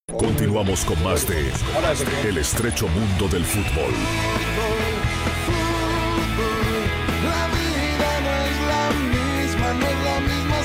Continuamos con más de El estrecho mundo del fútbol. La vida no es la misma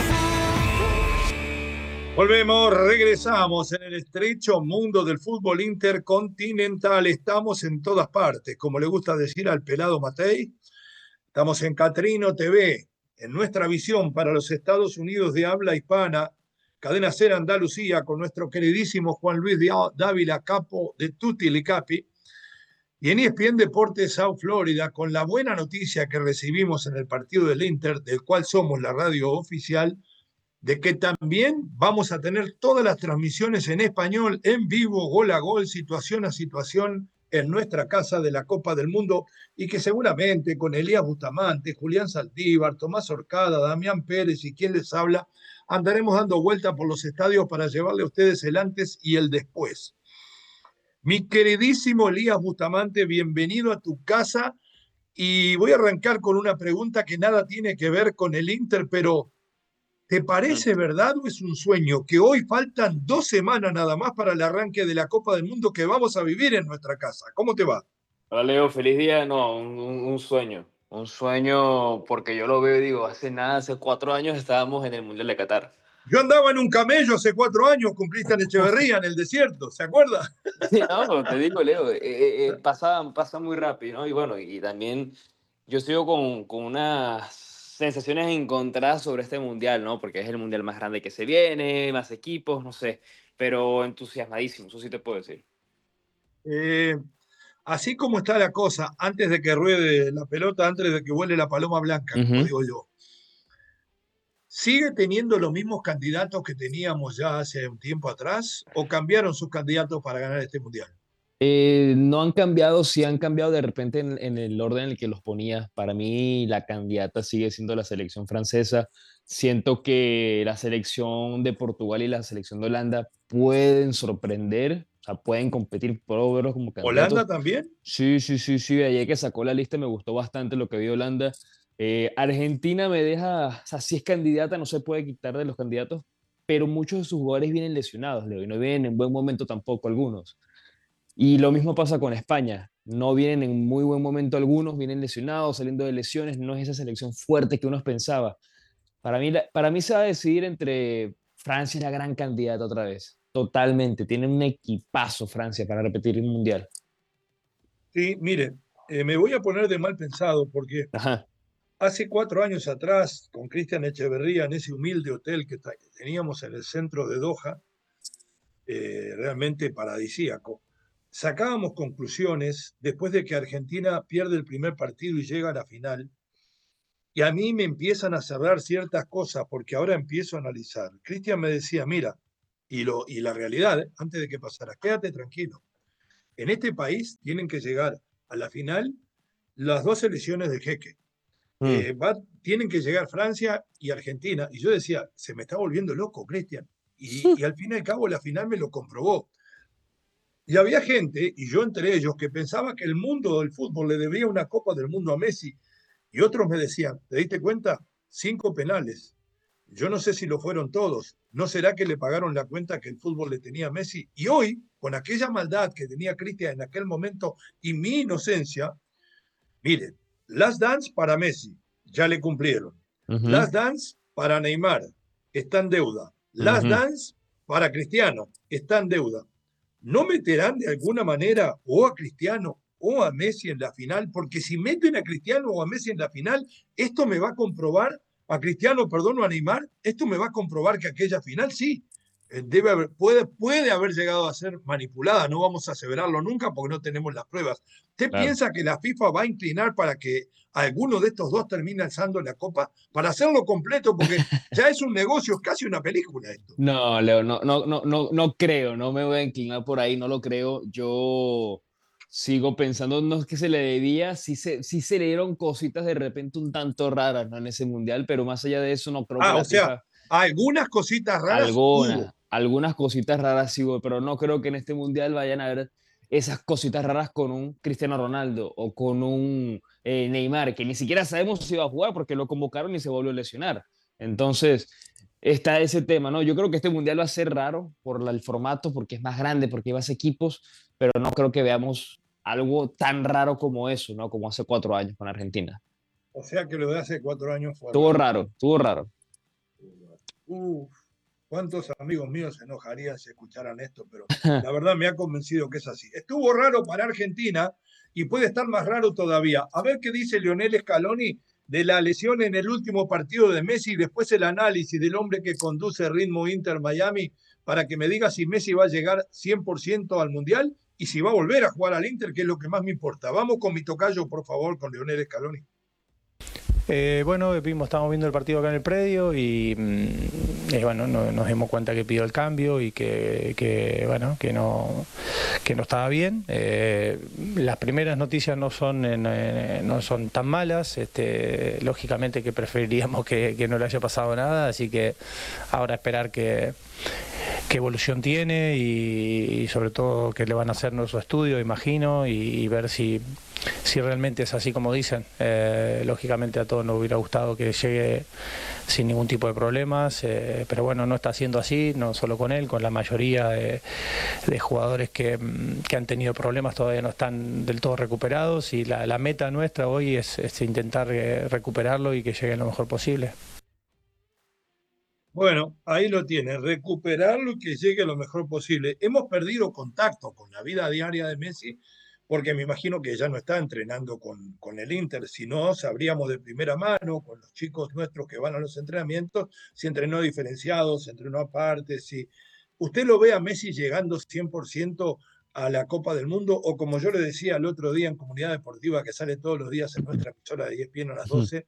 sin fútbol. Volvemos, regresamos en el estrecho mundo del fútbol intercontinental. Estamos en todas partes, como le gusta decir al pelado Matei. Estamos en Catrino TV, en nuestra visión para los Estados Unidos de habla hispana, Cadena Ser Andalucía, con nuestro queridísimo Juan Luis Dávila, capo de Tutti Li Capi, y en ESPN Deportes South Florida, con la buena noticia que recibimos en el partido del Inter, del cual somos la radio oficial, de que también vamos a tener todas las transmisiones en español, en vivo, gol a gol, situación a situación, en nuestra casa de la Copa del Mundo, y que seguramente con Elías Bustamante, Julián Saldívar, Tomás Orcada, Damián Pérez y quien les habla, andaremos dando vuelta por los estadios para llevarle a ustedes el antes y el después. Mi queridísimo Elías Bustamante, bienvenido a tu casa, y voy a arrancar con una pregunta que nada tiene que ver con el Inter, pero ¿te parece verdad o es un sueño que hoy faltan 2 semanas nada más para el arranque de la Copa del Mundo que vamos a vivir en nuestra casa? ¿Cómo te va? Hola Leo, feliz día. No, un sueño porque yo lo veo y digo, hace 4 años estábamos en el Mundial de Qatar. Yo andaba en un camello hace 4 años con Cristian Echeverría en el desierto, ¿se acuerda? Sí, no, te digo Leo, pasa muy rápido, ¿no? Y bueno, y también yo sigo con unas sensaciones encontradas sobre este Mundial, ¿no? Porque es el Mundial más grande que se viene, más equipos, no sé, pero entusiasmadísimo, eso sí te puedo decir. Eh, Así como está la cosa, antes de que ruede la pelota, antes de que vuele la paloma blanca, como Ujú. digo yo, ¿sigue teniendo los mismos candidatos que teníamos ya hace un tiempo atrás o cambiaron sus candidatos para ganar este Mundial? No han cambiado, sí han cambiado de repente en el orden en el que los ponía. Para mí la candidata sigue siendo la selección francesa. Siento que la selección de Portugal y la selección de Holanda pueden sorprender, o sea, pueden competir, puedo verlos como ¿Holanda candidatos. también? Sí, sí, sí, sí, ayer que sacó la lista me gustó bastante lo que vio Holanda. Argentina me deja, o sea, sí es candidata, no se puede quitar de los candidatos, pero muchos de sus jugadores vienen lesionados, Leo, y no vienen en buen momento tampoco algunos. Y lo mismo pasa con España. No vienen en muy buen momento algunos, vienen lesionados, saliendo de lesiones, no es esa selección fuerte que uno pensaba. Para mí se va a decidir entre Francia y la gran candidata otra vez. Totalmente. Tiene un equipazo Francia para repetir el Mundial. Sí, mire, me voy a poner de mal pensado porque Ajá. hace 4 años atrás, con Cristian Echeverría, en ese humilde hotel que teníamos en el centro de Doha, realmente paradisíaco, sacábamos conclusiones después de que Argentina pierde el primer partido y llega a la final, y a mí me empiezan a cerrar ciertas cosas porque ahora empiezo a analizar. Cristian me decía, mira, y la realidad, antes de que pasara, quédate tranquilo, en este país tienen que llegar a la final las 2 selecciones del jeque. Mm. Tienen que llegar Francia y Argentina. Y yo decía, se me está volviendo loco, Cristian. Y al fin y al cabo la final me lo comprobó. Y había gente, y yo entre ellos, que pensaba que el mundo del fútbol le debía una Copa del Mundo a Messi. Y otros me decían, ¿te diste cuenta? 5 penales. Yo no sé si lo fueron todos. ¿No será que le pagaron la cuenta que el fútbol le tenía a Messi? Y hoy, con aquella maldad que tenía Cristian en aquel momento y mi inocencia, mire, Last Dance para Messi, ya le cumplieron. Ujú, Last Dance para Neymar, está en deuda. Last ujú. Dance para Cristiano, está en deuda. ¿No meterán de alguna manera o a Cristiano o a Messi en la final? Porque si meten a Cristiano o a Messi en la final, esto me va a comprobar, a Cristiano, perdón, o a Neymar, esto me va a comprobar que aquella final sí, puede haber llegado a ser manipulada, no vamos a aseverarlo nunca porque no tenemos las pruebas. ¿Usted Claro. piensa que la FIFA va a inclinar para que alguno de estos dos termine alzando la copa? Para hacerlo completo, porque ya es un negocio, es casi una película esto. No, Leo, no, no, no, no, no creo, no me voy a inclinar por ahí, no lo creo. Yo sigo pensando, no es que se le debía, sí se le dieron cositas de repente un tanto raras, ¿no? En ese mundial, pero más allá de eso, no creo que O la sea, FIFA, algunas cositas raras algunas, hubo. algunas cositas raras sí hubo, pero no creo que en este mundial vayan a haber esas cositas raras con un Cristiano Ronaldo o con un Neymar, que ni siquiera sabemos si va a jugar porque lo convocaron y se volvió a lesionar. Entonces, está ese tema, ¿no? Yo creo que este mundial va a ser raro por el formato, porque es más grande, porque hay más equipos, pero no creo que veamos algo tan raro como eso, ¿no? Como hace 4 años con Argentina. O sea que lo de hace 4 años fue Estuvo raro. raro, estuvo raro. Uf, cuántos amigos míos se enojarían si escucharan esto, pero la verdad me ha convencido que es así. Estuvo raro para Argentina y puede estar más raro todavía. A ver qué dice Lionel Scaloni de la lesión en el último partido de Messi y después el análisis del hombre que conduce el ritmo Inter Miami para que me diga si Messi va a llegar 100% al Mundial y si va a volver a jugar al Inter, que es lo que más me importa. Vamos con mi tocayo, por favor, con Lionel Scaloni. Bueno, estamos viendo el partido acá en el predio y bueno, nos dimos cuenta que pidió el cambio y bueno, que no estaba bien. Las primeras noticias no son tan malas, lógicamente que preferiríamos que no le haya pasado nada, así que ahora esperar qué evolución tiene y sobre todo que le van a hacer nuestro estudio, imagino, y ver si realmente es así como dicen. Lógicamente a todos nos hubiera gustado que llegue sin ningún tipo de problemas, pero bueno, no está siendo así, no solo con él, con la mayoría de jugadores que han tenido problemas todavía no están del todo recuperados y la meta nuestra hoy es intentar recuperarlo y que llegue lo mejor posible. Bueno, ahí lo tiene, recuperarlo y que llegue lo mejor posible. Hemos perdido contacto con la vida diaria de Messi, porque me imagino que ya no está entrenando con el Inter, si no, sabríamos de primera mano con los chicos nuestros que van a los entrenamientos, si entrenó diferenciado, si entrenó aparte, si usted lo ve a Messi llegando 100% a la Copa del Mundo, o como yo le decía el otro día en Comunidad Deportiva, que sale todos los días en nuestra emisora de ESPN a las 12,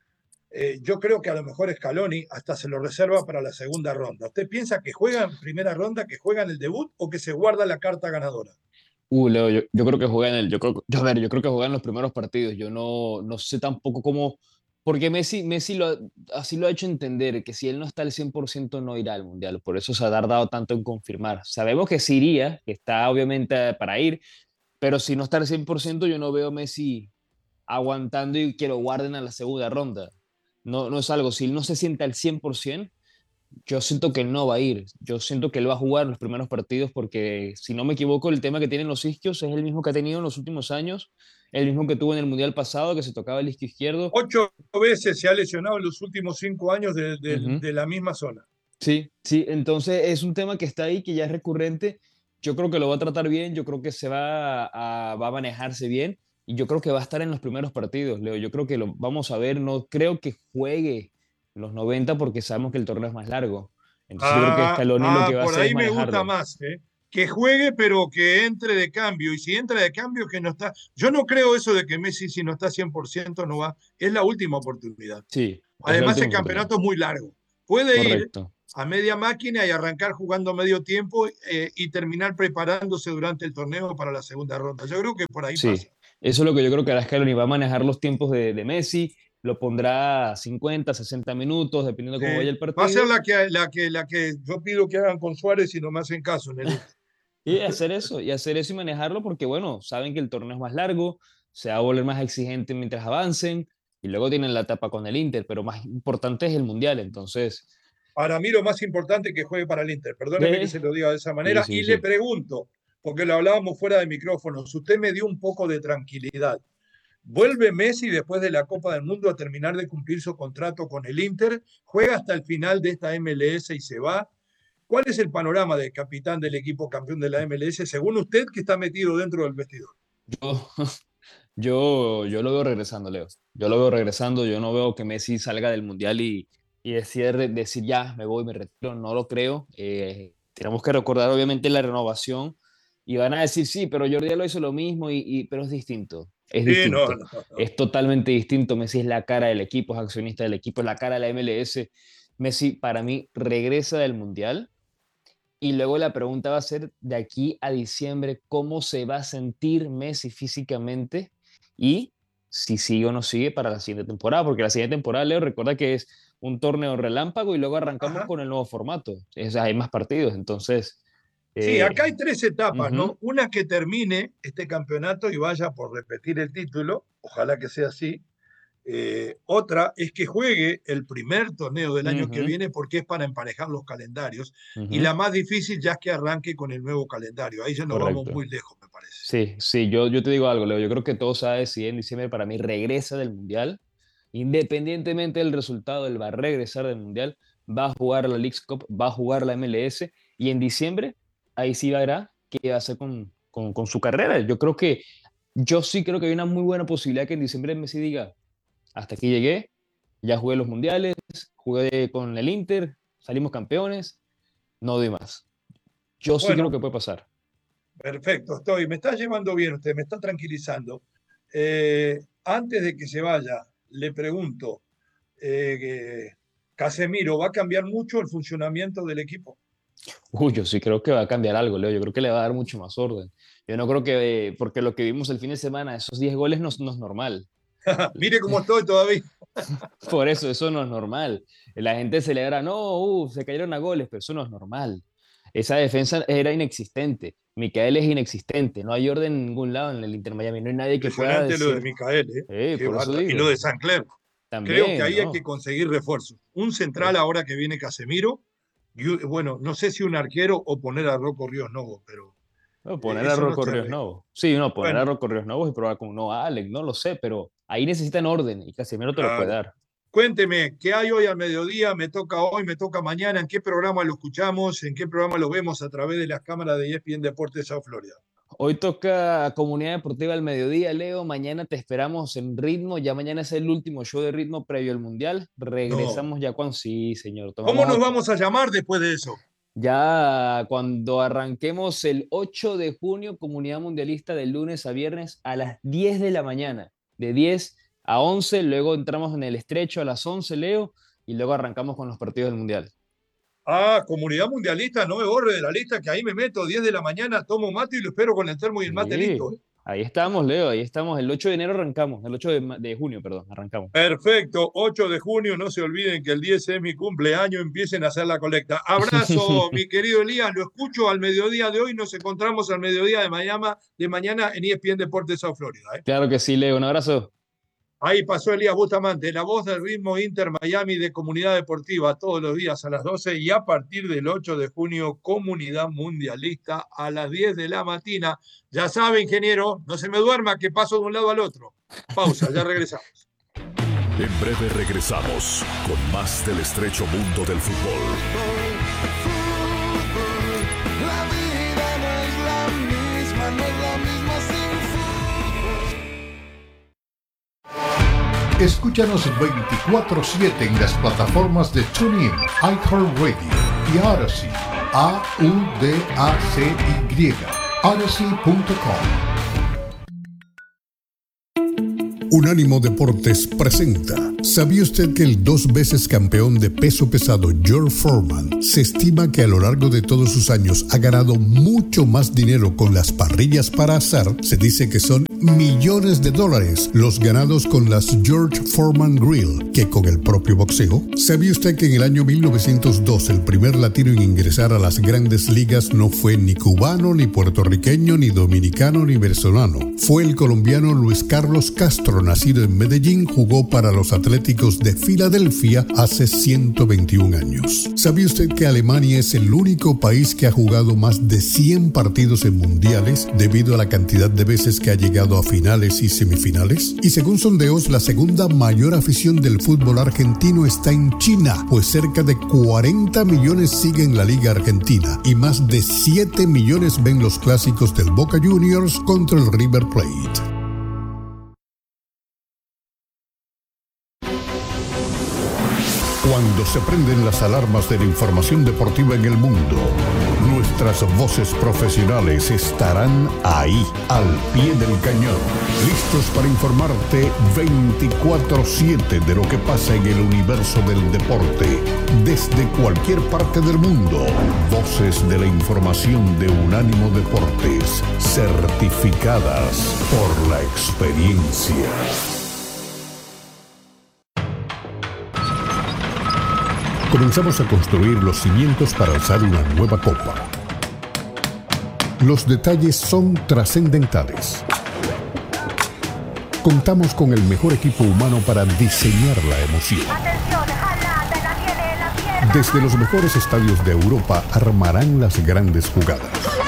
yo creo que a lo mejor Scaloni hasta se lo reserva para la segunda ronda. ¿Usted piensa que juega en primera ronda, que juega en el debut o que se guarda la carta ganadora? Leo, yo creo que juega en el, a ver, yo creo que juega en los primeros partidos. Yo no sé tampoco cómo, porque Messi así lo ha hecho entender, que si él no está al 100% no irá al Mundial. Por eso se ha tardado tanto en confirmar. Sabemos que sí iría, que está obviamente para ir, pero si no está al 100% yo no veo a Messi aguantando y que lo guarden a la segunda ronda. No es algo, si él no se siente al 100%, yo siento que no va a ir. Yo siento que él va a jugar los primeros partidos porque, si no me equivoco, el tema que tienen los isquios es el mismo que ha tenido en los últimos años, el mismo que tuvo en el Mundial pasado, que se tocaba el isquio izquierdo. 8 veces se ha lesionado en los últimos 5 años Ujú. de la misma zona. Sí, sí, entonces es un tema que está ahí, que ya es recurrente. Yo creo que lo va a tratar bien, yo creo que va a manejarse bien y yo creo que va a estar en los primeros partidos, Leo. Yo creo que lo vamos a ver, no creo que juegue los 90 porque sabemos que el torneo es más largo. Entonces yo creo que Scaloni lo que va a Por hacer es ahí me gusta manejarlo. más, ¿eh? Que juegue, pero que entre de cambio. Y si entra de cambio, que no está. Yo no creo eso de que Messi, si no está 100% no va. Es la última oportunidad. Sí, es la Además, última el oportunidad. campeonato es muy largo. Puede ir Correcto. a media máquina y arrancar jugando medio tiempo y terminar preparándose durante el torneo para la segunda ronda. Yo creo que por ahí pasa. Sí, eso es lo que yo creo que hará Scaloni. Va a manejar los tiempos de Messi, lo pondrá 50, 60 minutos, dependiendo de cómo vaya el Va a ser partido. la que yo pido que hagan con Suárez y no me hacen caso en el Inter. Y hacer eso y manejarlo porque, bueno, saben que el torneo es más largo, se va a volver más exigente mientras avancen y luego tienen la etapa con el Inter, pero más importante es el Mundial. Entonces, Para mí lo más importante es que juegue para el Inter. Perdóneme que eh, se lo diga de esa sí, manera. sí, Y le sí. pregunto, porque lo hablábamos fuera de micrófonos, usted me dio un poco de tranquilidad. ¿Vuelve Messi después de la Copa del Mundo a terminar de cumplir su contrato con el Inter? ¿Juega hasta el final de esta MLS y se va? ¿Cuál es el panorama del capitán del equipo campeón de la MLS, según usted, que está metido dentro del vestidor? Yo, yo lo veo regresando, Leo. Yo lo veo regresando. Yo no veo que Messi salga del Mundial y decir ya, me voy, me retiro. No lo creo. Tenemos que recordar, obviamente, la renovación. Y van a decir, sí, pero Jordi Alba hizo lo mismo, pero es distinto. Es Sí, no, distinto. no, no. Es totalmente distinto. Messi es la cara del equipo, es accionista del equipo, es la cara de la MLS. Messi, para mí, regresa del Mundial y luego la pregunta va a ser de aquí a diciembre, ¿cómo se va a sentir Messi físicamente? Y si sigue o no sigue para la siguiente temporada, porque la siguiente temporada, Leo, recuerda que es un torneo relámpago y luego arrancamos Ajá. con el nuevo formato. Hay más partidos, entonces... Sí, acá eh, hay 3 etapas, ujú, ¿no? Una que termine este campeonato y vaya por repetir el título, ojalá que sea así. Otra es que juegue el primer torneo del año que Ujú, viene porque es para emparejar los calendarios. Y ujú, la más difícil ya es que arranque con el nuevo calendario. Ahí ya nos vamos correcto. muy lejos, me parece. Sí, sí, yo te digo algo, Leo. Yo creo que todo se va a decidir en diciembre. Para mí regresa del Mundial. Independientemente del resultado, él va a regresar del Mundial, va a jugar la Leagues Cup, va a jugar la MLS y en diciembre ahí sí verá qué va a hacer con su carrera. Yo sí creo que hay una muy buena posibilidad que en diciembre Messi diga, hasta aquí llegué, ya jugué los Mundiales, jugué con el Inter, salimos campeones, no doy más. Yo sí creo Bueno, que puede pasar. perfecto, me está llevando bien usted, me está tranquilizando. Antes de que se vaya, le pregunto, ¿Casemiro va a cambiar mucho el funcionamiento del equipo? Uy, yo sí creo que va a cambiar algo, Leo. Yo creo que le va a dar mucho más orden. Yo no creo que, porque lo que vimos el fin de semana, esos 10 goles no es normal. Mire cómo estoy todavía. Por eso no es normal. La gente celebra, no, se cayeron a goles, pero eso no es normal. Esa defensa era inexistente. Micael es inexistente. No hay orden en ningún lado en el Inter Miami. No hay nadie que pueda Impresionante lo de decir, Micael, ¿eh? Qué por eso bárbaro. Y lo digo, de San Cler. Creo que también, ahí hay que ¿no? conseguir refuerzos. Un central Eh, ahora que viene Casemiro, y bueno, no sé si un arquero o poner a Rocco Ríos Novo, pero no, poner a eso no Rocco se Ríos arregla. Novos. Sí, no, poner a Bueno, Rocco Ríos Novos y probar con no a Alex, no lo sé, pero ahí necesitan orden y Casemiro te lo puede claro. dar. Cuénteme, ¿qué hay hoy al mediodía? ¿Me toca hoy? ¿Me toca mañana? ¿En qué programa lo escuchamos? ¿En qué programa lo vemos a través de las cámaras de ESPN Deportes South Florida? Hoy toca Comunidad Deportiva al mediodía, Leo. Mañana te esperamos en Ritmo. Ya mañana es el último show de Ritmo previo al Mundial. No. Regresamos ya cuando sí, señor. ¿Cómo nos vamos a llamar después de eso? Ya cuando arranquemos el 8 de junio, Comunidad Mundialista de lunes a viernes a las 10 de la mañana. De 10 a 11, luego entramos en el estrecho a las 11, Leo, y luego arrancamos con los partidos del Mundial. Ah, comunidad mundialista, no me borre de la lista, que ahí me meto 10 de la mañana, tomo mate y lo espero con el termo y el mate Sí, listo. ¿Eh? ahí estamos, Leo, ahí estamos. El 8 de enero arrancamos, el 8 de junio, perdón, arrancamos. Perfecto, 8 de junio, no se olviden que el 10 es mi cumpleaños, empiecen a hacer la colecta. Abrazo, mi querido Elías, lo escucho al mediodía de hoy, nos encontramos al mediodía de mañana en ESPN Deportes South Florida. ¿Eh? Claro que sí, Leo, un abrazo. Ahí pasó Elías Bustamante, la voz del ritmo Inter Miami de Comunidad Deportiva, todos los días a las 12 y a partir del 8 de junio, Comunidad Mundialista a las 10 de la mañana. Ya sabe, ingeniero, no se me duerma que paso de un lado al otro. Pausa, ya regresamos. En breve regresamos con más del estrecho mundo del fútbol. La vida no es la misma, no es la misma sin fútbol. Escúchanos 24/7 en las plataformas de TuneIn, iHeartRadio y Odyssey. AUDACY. Odyssey.com. Unánimo Deportes presenta. ¿Sabía usted que el 2 veces campeón de peso pesado George Foreman se estima que a lo largo de todos sus años ha ganado mucho más dinero con las parrillas para asar? Se dice que son millones de dólares los ganados con las George Foreman Grill que con el propio boxeo. ¿Sabía usted que en el año 1902 el primer latino en ingresar a las grandes ligas no fue ni cubano, ni puertorriqueño, ni dominicano, ni venezolano? Fue el colombiano Luis Carlos Castro, nacido en Medellín, jugó para los Atléticos de Filadelfia hace 121 años. ¿Sabía usted que Alemania es el único país que ha jugado más de 100 partidos en mundiales debido a la cantidad de veces que ha llegado a finales y semifinales? Y según sondeos, la segunda mayor afición del fútbol argentino está en China, pues cerca de 40 millones siguen la Liga Argentina y más de 7 millones ven los clásicos del Boca Juniors contra el River Plate. Cuando se prenden las alarmas de la información deportiva en el mundo, nuestras voces profesionales estarán ahí, al pie del cañón, listos para informarte 24/7 de lo que pasa en el universo del deporte, desde cualquier parte del mundo. Voces de la información de Unánimo Deportes, certificadas por la experiencia. Comenzamos a construir los cimientos para alzar una nueva copa. Los detalles son trascendentales. Contamos con el mejor equipo humano para diseñar la emoción. Desde los mejores estadios de Europa armarán las grandes jugadas.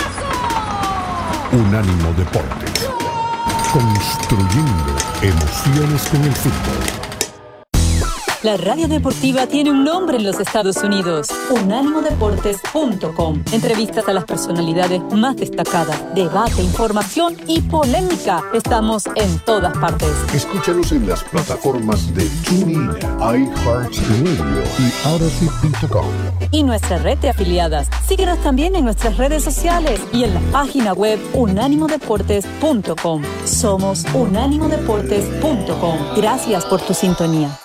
Unánimo Deportes. Construyendo emociones con el fútbol. La radio deportiva tiene un nombre en los Estados Unidos: unánimodeportes.com. Entrevistas a las personalidades más destacadas, debate, información y polémica. Estamos en todas partes. Escúchanos en las plataformas de TuneIn, iHeartRadio y Odyssey.com. Y nuestra red de afiliadas. Síguenos también en nuestras redes sociales y en la página web unánimodeportes.com. Somos unánimodeportes.com. Gracias por tu sintonía.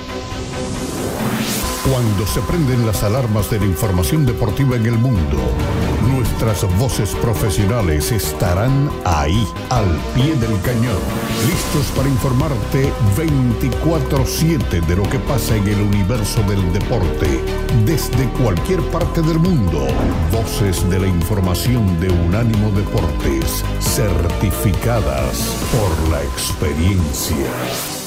Cuando se prenden las alarmas de la información deportiva en el mundo, nuestras voces profesionales estarán ahí, al pie del cañón, listos para informarte 24/7 de lo que pasa en el universo del deporte, desde cualquier parte del mundo. Voces de la información de Unánimo Deportes, certificadas por la experiencia.